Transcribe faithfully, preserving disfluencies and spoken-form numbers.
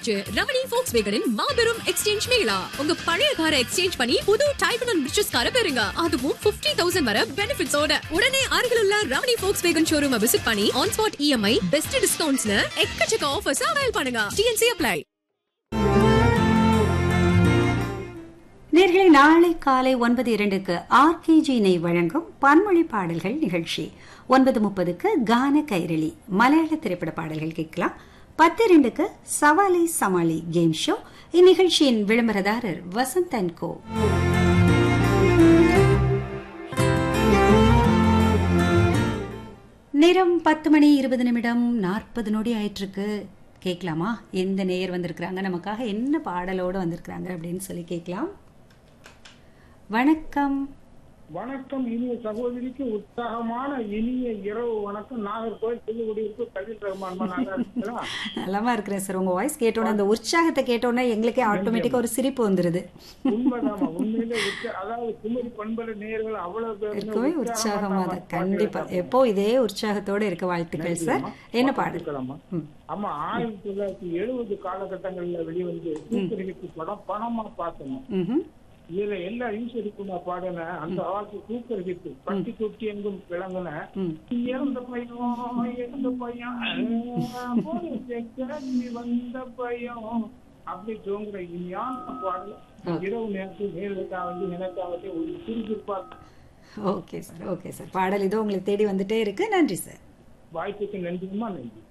வந்தாச்சு. ரமணி Volkswagenன் மாபெரும் எக்ஸ்சேஞ்ச் மேளா. உங்க பழைய காரை எக்ஸ்சேஞ்ச் பண்ணி புது டைப் அண்ட் ரிச்சஸ் காரை பெறுங்க. அதுவும் ஐம்பதாயிரம் வரை பெனிஃபிட்ஸோட. உடனே அருகில் உள்ள ரமணி Volkswagen ஷோரூமை விசிட் பண்ணி ஆன் ஸ்பாட் இஎம்ஐ, பெஸ்ட் டிஸ்கவுண்ட்ஸ்னு எக்கச்சக்க ஆஃபர்ஸ் அவைல் பண்ணுங்க. DNC apply. நேர்களை நாளை காலை ஒன்பது இரண்டுக்கு ஆர்கேஜி நெய் வழங்கும் பன்மொழி பாடல்கள் நிகழ்ச்சி. ஒன்பது முப்பதுக்கு கான கைரளி மலையாள திரைப்பட பாடல்கள் கேட்கலாம். பத்து இரண்டுக்கு சவாலி சமாளி கேம் ஷோ. இந்நிகழ்ச்சியின் விளம்பரதாரர் வசந்த் அண்ட் கோ. நேரம் பத்து மணி இருபது நிமிடம் நாற்பது நொடி ஆயிட்டிருக்கு. கேட்கலாமா எந்த நேயர் வந்திருக்கிறாங்க, நமக்காக என்ன பாடலோடு வந்திருக்கிறாங்க அப்படின்னு சொல்லி கேட்கலாம். வணக்கம். வணக்கம். இனிய சகோதரிக்கு உற்சாகமான இனிய இரவு வணக்கம். நாகர்கோவில் புதுக்குடியிருப்பு கதிர் ரஹ்மான். நலமா இருக்கிறேன் சார். உங்க வாய்ஸ் கேட்டோன்னே, அந்த உற்சாகத்தை கேட்டோன்னே எங்களுக்கே ஆட்டோமேட்டிக்கா ஒரு சிரிப்பு வந்துருது. உண்மைதாமா, உண்மையிலே அதாவது குமரி பண்பலை நேயர்கள் அவ்வளவு இருக்கவே உற்சாகமா தான். கண்டிப்பா எப்போ இதே உற்சாகத்தோட இருக்க வாழ்த்துக்கள் சார். என்ன பாடலாமா? ஆமா, ஆயிரத்தி தொள்ளாயிரத்தி எழுபது காலகட்டங்கள்ல வெளிவந்து சூப்பர்ஹிட் படம் பணமா பார்த்தோம். இதுல எல்லா ஈஸ்வரிக்குமா பாடின அந்த ஆட்சி சூப்பர் ஹிட். பட்டி தொட்டி எங்கும் விளங்குன இறந்த பையன் இறந்த பையன் வந்த பையன் அப்படி தோங்குற இனியான பாடல். இரவு நேரத்தில் நேர்களுக்காக எனக்காக ஒரு சுறுசுறுப்பாக. Okay sir, okay sir. பாடல் இதோ உங்களுக்கு தேடி வந்துட்டே இருக்கு. நன்றி சார். வாய்ப்புக்கு நன்றிமா. நன்றி.